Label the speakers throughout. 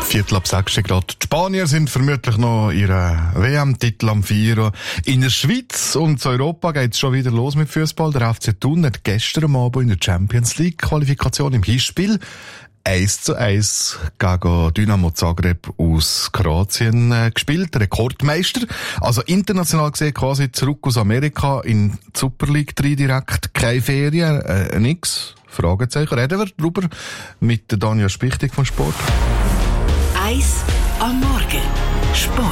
Speaker 1: 5:45 gerade. Die Spanier sind vermutlich noch ihren WM-Titel am Feiern. In der Schweiz und in Europa geht es schon wieder los mit Fußball. Der FC Thun hat gestern Abend in der Champions League Qualifikation im Hinspiel 1:1 gegen Dynamo Zagreb aus Kroatien gespielt. Rekordmeister. Also international gesehen quasi zurück aus Amerika in die Super League 3 direkt. Keine Ferien, nix. Fragezeichen. Reden wir darüber mit der Danja Spichtig von Sport.
Speaker 2: 1 am Morgen. Sport.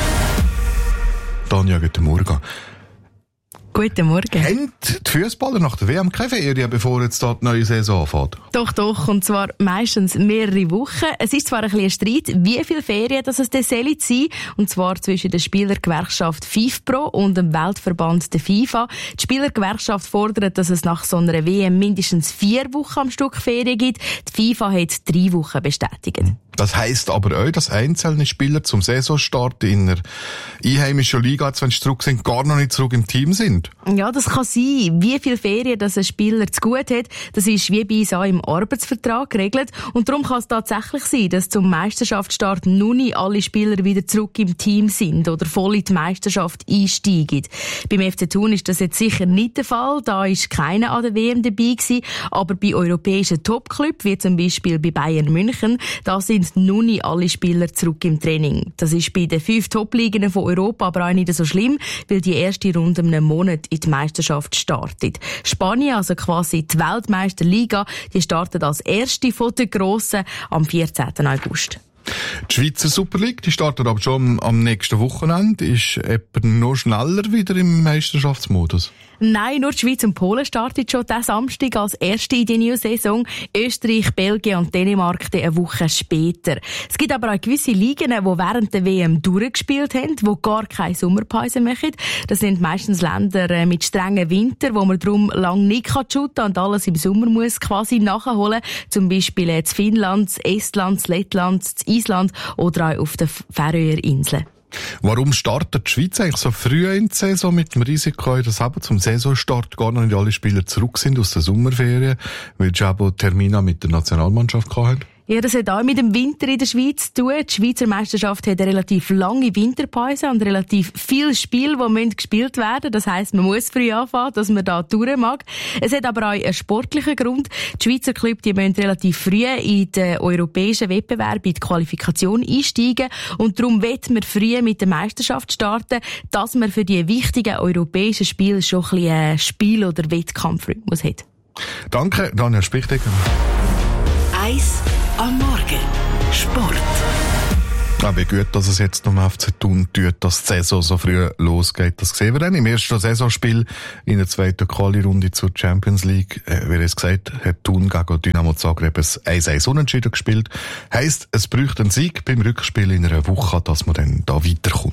Speaker 1: Danja, guten Morgen.
Speaker 3: Guten Morgen.
Speaker 1: Haben die Fußballer nach der WM keine Ferien, bevor jetzt da die neue Saison anfängt?
Speaker 3: Doch, und zwar meistens mehrere Wochen. Es ist zwar ein bisschen ein Streit, wie viele Ferien das es denn sein soll, und zwar zwischen der Spielergewerkschaft FIFPro und dem Weltverband der FIFA. Die Spielergewerkschaft fordert, dass es nach so einer WM mindestens 4 Wochen am Stück Ferien gibt. Die FIFA hat 3 Wochen bestätigt.
Speaker 1: Das heisst aber auch, dass einzelne Spieler zum Saisonstart in der einheimischen Liga, wenn sie zurück sind, gar noch nicht zurück im Team sind.
Speaker 3: Ja, das kann sein. Wie viele Ferien das ein Spieler zu gut hat, das ist wie bei uns auch im Arbeitsvertrag geregelt. Und darum kann es tatsächlich sein, dass zum Meisterschaftsstart noch nicht alle Spieler wieder zurück im Team sind oder voll in die Meisterschaft einsteigen. Beim FC Thun ist das jetzt sicher nicht der Fall. Da ist keiner an der WM dabei gewesen. Aber bei europäischen Topclubs, wie zum Beispiel bei Bayern München, da sind noch nicht alle Spieler zurück im Training. Das ist bei den 5 Top-Ligen von Europa aber auch nicht so schlimm, weil die erste Runde in einem Monat in die Meisterschaft startet. Spanien, also quasi die Weltmeisterliga, die startet als erste von den Grossen am 14. August.
Speaker 1: Die Schweizer Super League, die startet aber schon am nächsten Wochenende. Ist jemand noch schneller wieder im Meisterschaftsmodus?
Speaker 3: Nein, nur die Schweiz und Polen startet schon diesen Samstag als erste in die neue Saison. Österreich, Belgien und Dänemark eine Woche später. Es gibt aber auch gewisse Ligen, die während der WM durchgespielt haben, die gar keine Sommerpause machen. Das sind meistens Länder mit strengen Winter, wo man darum lange nicht shooten kann und alles im Sommer muss quasi nachholen. Zum Beispiel in Finnland, Estland, Lettland, Island oder auch auf den Färöerinseln.
Speaker 1: Warum startet die Schweiz eigentlich so früh in die Saison mit dem Risiko, dass eben zum Saisonstart gar noch nicht alle Spieler zurück sind aus der Sommerferien, weil die eben Termine mit der Nationalmannschaft hatten?
Speaker 3: Ja, das hat auch mit dem Winter in der Schweiz zu tun. Die Schweizer Meisterschaft hat eine relativ lange Winterpause und relativ viele Spiele, die gespielt werden müssen. Das heisst, man muss früh anfangen, dass man da durch mag. Es hat aber auch einen sportlichen Grund. Die Schweizer Clubs, die müssen relativ früh in den europäischen Wettbewerb, in die Qualifikation einsteigen. Und darum wollen wir früh mit der Meisterschaft starten, dass man für die wichtigen europäischen Spiele schon ein bisschen Spiel- oder Wettkampfrhythmus hat.
Speaker 1: Danke, Danja Spichtig.
Speaker 2: 1 am Morgen. Sport.
Speaker 1: Ja, wie gut, dass es jetzt noch FC Thun tut, dass die Saison so früh losgeht. Das sehen wir dann im ersten Saisonspiel in der zweiten Quali-Runde zur Champions League. Wie es gesagt hat, Thun gegen Dynamo Zagreb 1:1 unentschieden gespielt. Heisst, es bräuchte einen Sieg beim Rückspiel in einer Woche, dass man dann da weiterkommt.